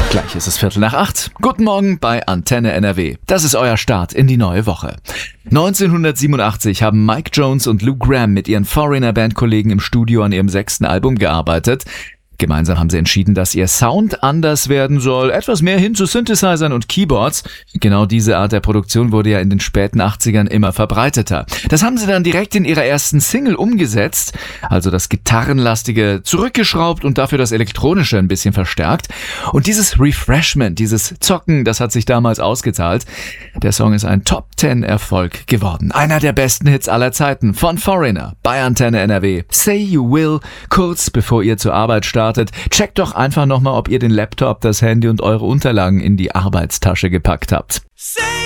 Gleich ist es 7:45. Guten Morgen bei Antenne NRW. Das ist euer Start in die neue Woche. 1987 haben Mike Jones und Lou Gramm mit ihren Foreigner-Bandkollegen im Studio an ihrem 6. Album gearbeitet. Gemeinsam haben sie entschieden, dass ihr Sound anders werden soll, etwas mehr hin zu Synthesizern und Keyboards. Genau diese Art der Produktion wurde ja in den späten 80ern immer verbreiteter. Das haben sie dann direkt in ihrer ersten Single umgesetzt, also das Gitarrenlastige zurückgeschraubt und dafür das Elektronische ein bisschen verstärkt. Und dieses Refreshment, dieses Zocken, das hat sich damals ausgezahlt. Der Song ist ein Top-10-Erfolg geworden. Einer der besten Hits aller Zeiten von Foreigner bei Antenne NRW. Say You Will, kurz bevor ihr zur Arbeit startet. Checkt doch einfach nochmal, ob ihr den Laptop, das Handy und eure Unterlagen in die Arbeitstasche gepackt habt.